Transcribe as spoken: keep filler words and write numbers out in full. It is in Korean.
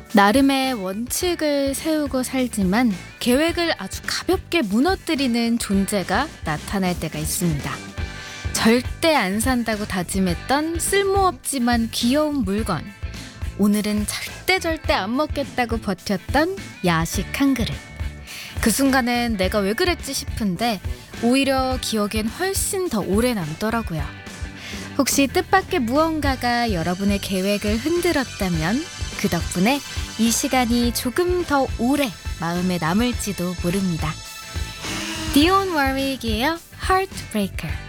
나름의 원칙을 세우고 살지만 계획을 아주 가볍게 무너뜨리는 존재가 나타날 때가 있습니다. 절대 안 산다고 다짐했던 쓸모없지만 귀여운 물건. 오늘은 절대 절대 안 먹겠다고 버텼던 야식 한 그릇. 그 순간엔 내가 왜 그랬지 싶은데 오히려 기억엔 훨씬 더 오래 남더라고요. 혹시 뜻밖의 무언가가 여러분의 계획을 흔들었다면 그 덕분에 이 시간이 조금 더 오래 마음에 남을지도 모릅니다. 디온 워윅이에요. Heartbreaker.